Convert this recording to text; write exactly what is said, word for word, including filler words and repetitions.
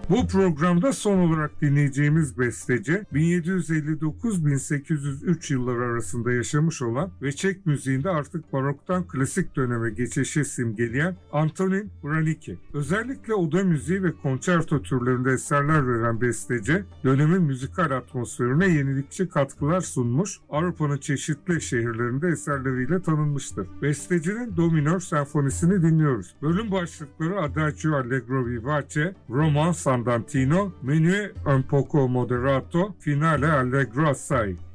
Bu programda son olarak dinleyeceğimiz besteci bin yedi yüz elli dokuz bin sekiz yüz üç yılları arasında yaşamış olan ve Çek müziğinde artık baroktan klasik döneme geçişi simgeleyen Antonín Wranicky. Özellikle oda müziği ve konçerto türlerinde eserler veren besteci, dönemin müzikal atmosferine yenilikçi katkılar sunmuş, Avrupa'nın çeşitli şehirlerinde eserleriyle tanınmıştır. Bestecinin Do minör senfonisini dinliyoruz. Bölüm başlıkları Adagio allegro vivace, Romance andantino, Menue un poco moderato, Finale allegro assai.